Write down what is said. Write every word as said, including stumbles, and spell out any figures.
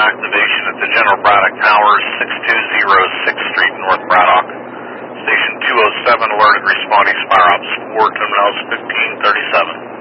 activation at the General Braddock Towers, six two zero sixth Street, North Braddock. Station two oh seven alerted responding Spire Ops four, terminals fifteen thirty-seven.